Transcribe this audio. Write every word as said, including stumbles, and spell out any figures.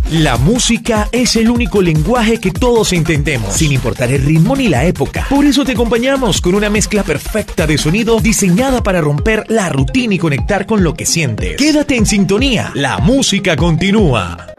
La música es el único lenguaje que todos entendemos, sin importar el ritmo ni la época. Por eso te acompañamos con una mezcla perfecta de sonido diseñada para romper la rutina y conectar con lo que sientes. Quédate en sintonía, la música continúa.